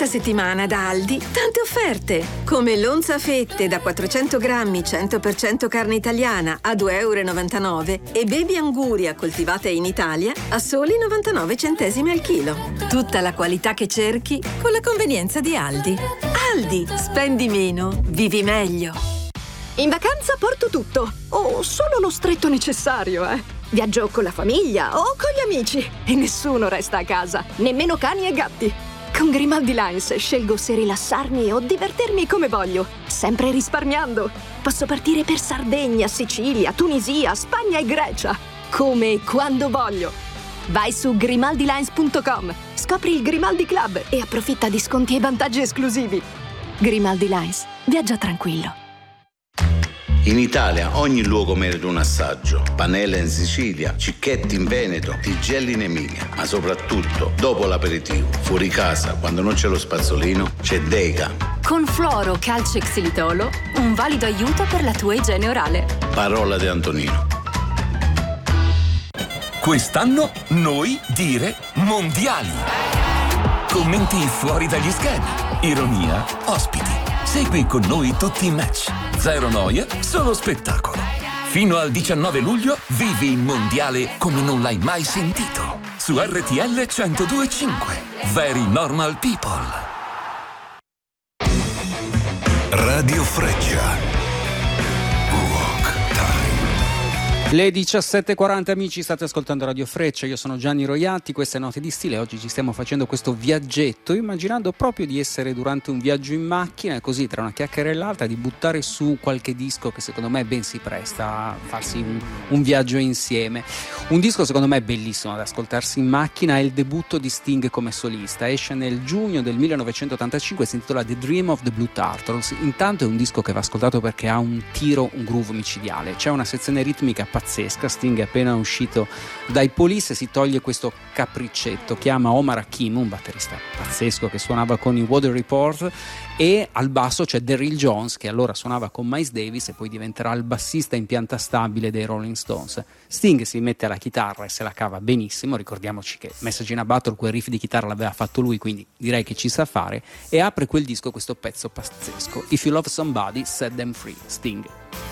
Questa settimana da Aldi tante offerte, come l'onza fette da 400 grammi 100% carne italiana a 2,99 € e baby anguria coltivate in Italia a soli 99 centesimi al chilo. Tutta la qualità che cerchi con la convenienza di Aldi. Aldi, spendi meno, vivi meglio. In vacanza porto tutto, o solo lo stretto necessario, Viaggio con la famiglia o con gli amici e nessuno resta a casa, nemmeno cani e gatti. Con Grimaldi Lines scelgo se rilassarmi o divertirmi come voglio, sempre risparmiando. Posso partire per Sardegna, Sicilia, Tunisia, Spagna e Grecia, come e quando voglio. Vai su grimaldilines.com, scopri il Grimaldi Club e approfitta di sconti e vantaggi esclusivi. Grimaldi Lines, viaggia tranquillo. In Italia ogni luogo merita un assaggio. Panella in Sicilia, Cicchetti in Veneto, Tigelli in Emilia. Ma soprattutto, dopo l'aperitivo, fuori casa, quando non c'è lo spazzolino, c'è Dega. Con fluoro, calcio e xilitolo, un valido aiuto per la tua igiene orale. Parola di Antonino. Quest'anno noi dire mondiali. Commenti fuori dagli schemi. Ironia, ospiti. Segui con noi tutti i match. Zero noia, solo spettacolo. Fino al 19 luglio vivi il mondiale come non l'hai mai sentito. Su RTL 102.5. Very Normal People. Radio Freccia. Le 17.40 amici, state ascoltando Radio Freccia, io sono Gianni Roiatti, queste Note di Stile, oggi ci stiamo facendo questo viaggetto immaginando proprio di essere durante un viaggio in macchina e così tra una chiacchiera e l'altra di buttare su qualche disco che secondo me ben si presta a farsi un viaggio insieme. Un disco secondo me bellissimo da ascoltarsi in macchina è il debutto di Sting come solista, esce nel giugno del 1985 e si intitola The Dream of the Blue Turtles. Intanto è un disco che va ascoltato perché ha un tiro, un groove micidiale, c'è una sezione ritmica pazzesca. Sting è appena uscito dai Police, si toglie questo capriccetto, chiama Omar Hakim, un batterista pazzesco che suonava con i Weather Report, e al basso c'è Daryl Jones che allora suonava con Miles Davis e poi diventerà il bassista in pianta stabile dei Rolling Stones. Sting si mette alla chitarra e se la cava benissimo, ricordiamoci che Message in a Bottle quel riff di chitarra l'aveva fatto lui, quindi direi che ci sa fare, e apre quel disco questo pezzo pazzesco, If You Love Somebody Set Them Free, Sting.